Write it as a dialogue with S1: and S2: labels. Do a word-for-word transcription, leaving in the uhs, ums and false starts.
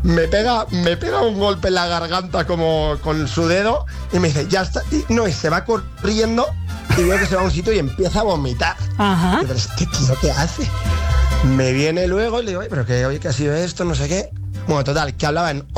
S1: me pega, me pega un golpe en la garganta como con su dedo y me dice, ya está. Y, no, y se va corriendo y veo que se va a un sitio y empieza a vomitar.
S2: Ajá.
S1: Y, pero este tío, ¿qué hace? Me viene luego y le digo, oye, pero que hoy que ha sido esto, no sé qué. Bueno, total, que hablaba en